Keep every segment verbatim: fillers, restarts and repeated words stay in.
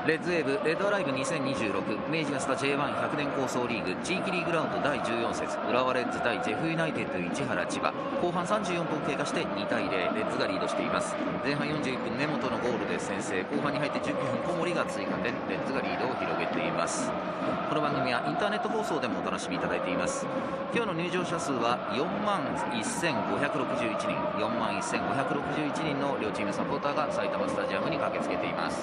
レッズウェーブレッドアライブにせんにじゅうろく明治安田 ジェイワンひゃく 年構想リーグ地域リーグラウンドだいじゅうよん節浦和レッズ対ジェフユナイテッド市原千葉後半さんじゅうよんぷん経過してにたいゼロレッズがリードしています。前半よんじゅういっぷん根本のゴールで先制後半に入ってじゅうきゅうふん小森が追加点レッズがリードを広げています。この番組はインターネット放送でもお楽しみいただいています。今日の入場者数はよんまんせんごひゃくろくじゅういちにんよんまんせんごひゃくろくじゅういちにんの両チームサポーターが埼玉スタジアムに駆けつけています。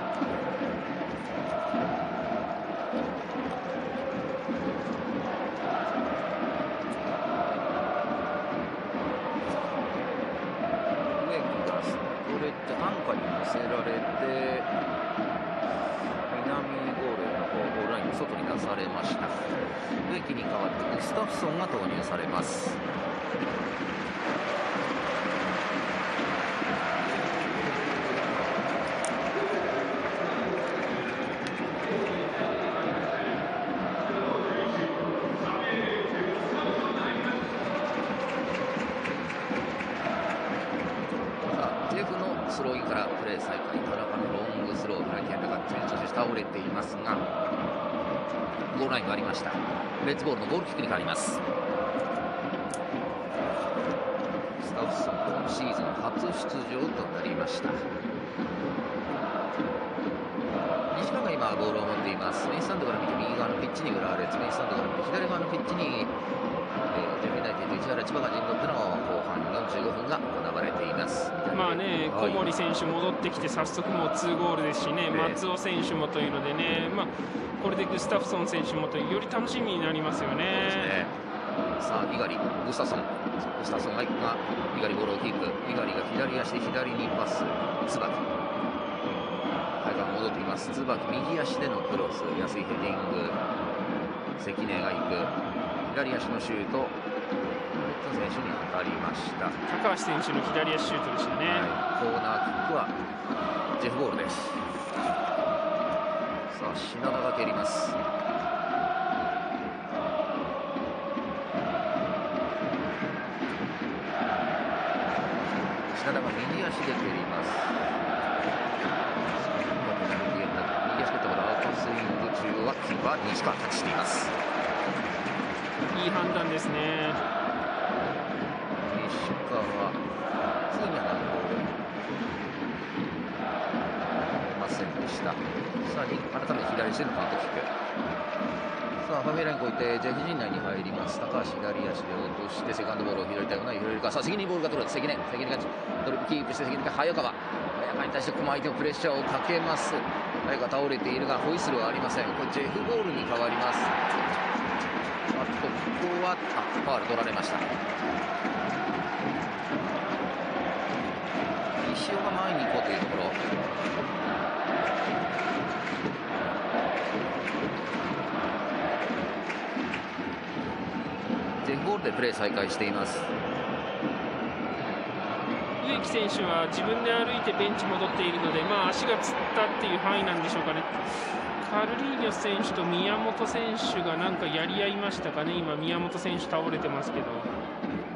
アンカに乗せられて南ゴールの方ゴールラインの外に出されました。植木に代わってグスタフソンが投入されます。スローインからプレー再開田中のロングスローから健太が選手として倒れていますがゴールラインがありました。レッズボールのゴールキックに変わります。スタフソン今シーズン初出場となりました。西川が今ボールを持っています。メインスタンドから見て右側のピッチに浦和レッズメインスタンドから見て左側のピッチにジェフユナイテッド市原千葉が陣取っての後半よんじゅうごふんが行われています。 まあね、小森選手戻ってきて早速もうにゴールですしね、松尾選手もというのでね、まあ、これでグスタフソン選手もとより楽しみになりますよね。 ねさあ、猪狩、グスタフソン、グスタフソンが猪狩ボールをキープ、猪狩が左足で左にパス、椿、はいが戻っています。椿、右足でのクロス、安いヘディング、関根が行く、左足のシュート。選手に当たりました。 高橋選手の左足シュートでしたね、 はい、コーナーキックはジェフボールです。さあ品田が蹴ります。品田が右足で蹴ります。右足蹴ったボールアウトスイング中はキーパー西川タッチしています。 いい判断ですね。 すぐには何ボール出ませんでした。さあ改めて左足でのカウントキック。さあハーフウェイライン越えてジェフ陣内に入ります。高橋左足で落としてセカンドボールを拾いたいかな拾えるか。さあ関根にボールが取る。関根関根がドリブルキープして関根が早川早川に対してこの相手のプレッシャーをかけます。早川倒れているがホイッスルはありません。これジェフボールに変わります。あとここはあファウル取られました。石尾が前に行こうというところ。ジェフボールでプレー再開しています。 植木選手は自分で歩いてベンチ戻っているので、まあ、足がつったっていう範囲なんでしょうかね。カルリーニョ選手と宮本選手がなんかやり合いましたかね。今宮本選手倒れてますけど。